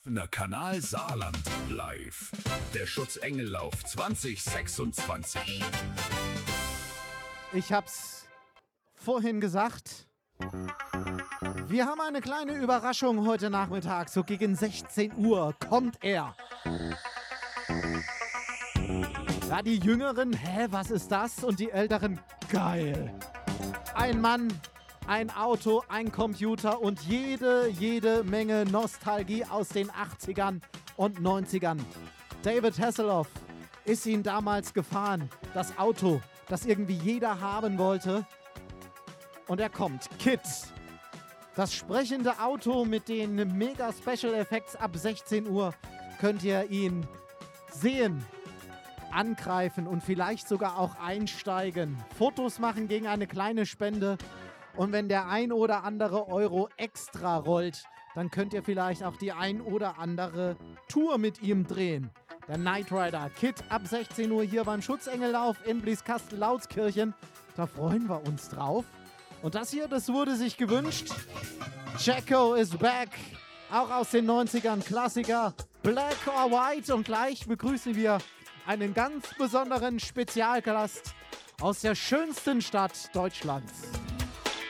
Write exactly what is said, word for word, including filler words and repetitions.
Na, Kanal Saarland live. Der Schutzengellauf zwanzig sechsundzwanzig. Ich hab's vorhin gesagt. Wir haben eine kleine Überraschung heute Nachmittag. So gegen sechzehn Uhr kommt er. Ja, die Jüngeren, hä, was ist das? Und die Älteren, geil. Ein Mann, ein Auto, ein Computer und jede, jede Menge Nostalgie aus den achtzigern und neunzigern. David Hasselhoff ist ihn damals gefahren. Das Auto, das irgendwie jeder haben wollte. Und er kommt. Kit. Das sprechende Auto mit den mega Special Effects ab sechzehn Uhr könnt ihr ihn sehen, angreifen und vielleicht sogar auch einsteigen. Fotos machen gegen eine kleine Spende. Und wenn der ein oder andere Euro extra rollt, dann könnt ihr vielleicht auch die ein oder andere Tour mit ihm drehen. Der Knight Rider Kit ab sechzehn Uhr hier beim Schutzengellauf in Blieskastel-Lautskirchen. Da freuen wir uns drauf. Und das hier, das wurde sich gewünscht. Jacko is back. Auch aus den neunzigern Klassiker. Black or White. Und gleich begrüßen wir einen ganz besonderen Spezialgast aus der schönsten Stadt Deutschlands.